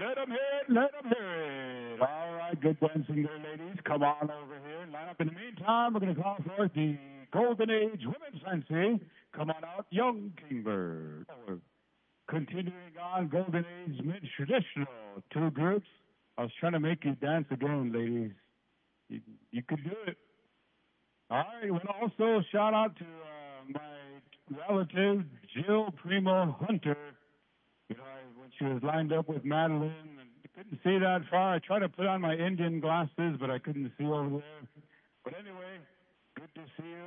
Let 'em hear it, let 'em hear it. All right, good dancing there, ladies. Come on over here and line up. In the meantime, we're going to call forth the Golden Age Women's Fancy. Come on out, Young Kingbird. Continuing on, Golden Age Men's Traditional. Two groups. I was trying to make you dance again, ladies. You could do it. All right, well, also shout out to my relative, Jill Primo Hunter. You know, when she was lined up with Madeline, and I couldn't see that far. I tried to put on my Indian glasses, but I couldn't see over there. But anyway, good to see you.